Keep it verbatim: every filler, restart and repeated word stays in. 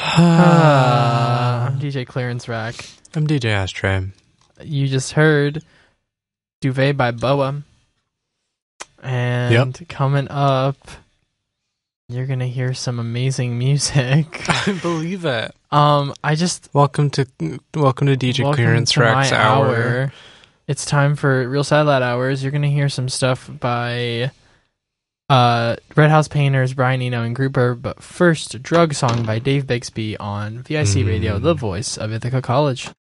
uh, I'm D J Clearance Rack. I'm D J Ashtray. You just heard Duvet by Boa. And yep. Coming up, you're going to hear some amazing music. I believe it. Um, I just... Welcome to welcome to D J Clearance Rack's hour. hour. It's time for Real Satellite Hours. You're going to hear some stuff by uh, Red House Painters, Brian Eno, and Grouper. But first, Drug Song by Dave Bixby on V I C mm. Radio, the voice of Ithaca College.